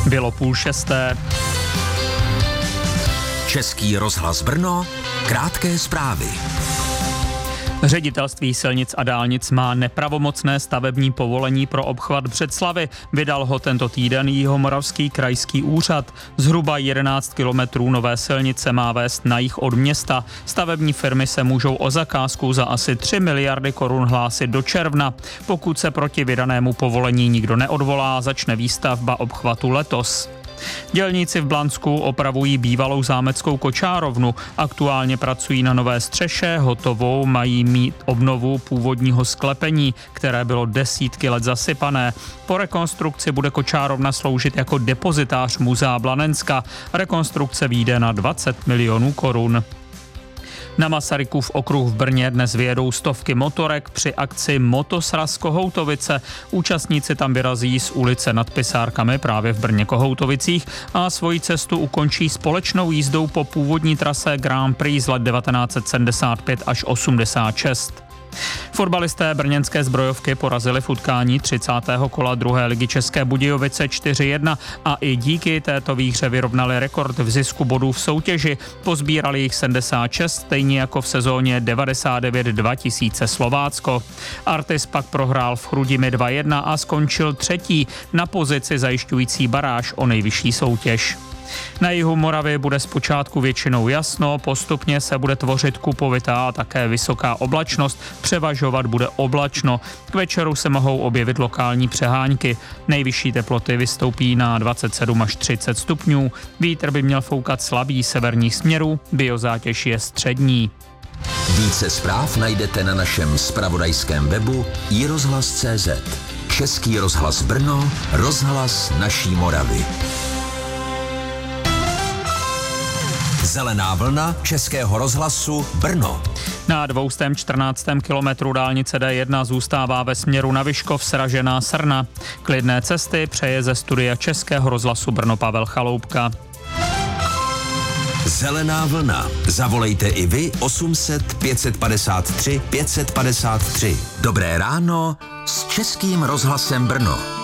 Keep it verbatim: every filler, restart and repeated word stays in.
Bylo půl šesté. Český rozhlas Brno, krátké zprávy. Ředitelství silnic a dálnic má nepravomocné stavební povolení pro obchvat Břeclavi. Vydal ho tento týden Jihomoravský krajský úřad. Zhruba jedenáct kilometrů nové silnice má vést na jih od města. Stavební firmy se můžou o zakázku za asi tři miliardy korun hlásit do června. Pokud se proti vydanému povolení nikdo neodvolá, začne výstavba obchvatu letos. Dělníci v Blansku opravují bývalou zámeckou kočárovnu. Aktuálně pracují na nové střeše, hotovou mají mít obnovu původního sklepení, které bylo desítky let zasypané. Po rekonstrukci bude kočárovna sloužit jako depozitář muzea Blanenska. Rekonstrukce vyjde na dvacet milionů korun. Na Masarykův okruh v Brně dnes vyjedou stovky motorek při akci Motosraz Kohoutovice. Účastníci tam vyrazí z ulice nad Pisárkami právě v Brně Kohoutovicích a svoji cestu ukončí společnou jízdou po původní trase Grand Prix z let devatenáct set sedmdesát pět až osmdesát šest. Fotbalisté brněnské zbrojovky porazili v utkání třicátého kola druhé ligy České Budějovice čtyři jedna a i díky této výhře vyrovnali rekord v zisku bodů v soutěži. Pozbírali jich sedmdesát šest, stejně jako v sezóně devadesát devět dva tisíce Slovácko. Artis pak prohrál v Chrudimi dva jedna a skončil třetí na pozici zajišťující baráž o nejvyšší soutěž. Na jihu Moravy bude zpočátku většinou jasno, postupně se bude tvořit kupovitá a také vysoká oblačnost, převažovat bude oblačno. K večeru se mohou objevit lokální přehánky. Nejvyšší teploty vystoupí na dvacet sedm až třicet stupňů, vítr by měl foukat slabý severních směrů, biozátěž je střední. Více zpráv najdete na našem zpravodajském webu i rozhlas tečka cé zet. Český rozhlas Brno, rozhlas naší Moravy. Zelená vlna Českého rozhlasu Brno. Na dvě stě čtrnáctém kilometru dálnice D jedna zůstává ve směru na Vyškov sražená srna. Klidné cesty přeje ze studia Českého rozhlasu Brno Pavel Chaloupka. Zelená vlna. Zavolejte i vy osm set pět padesát tři pět padesát tři. Dobré ráno s Českým rozhlasem Brno.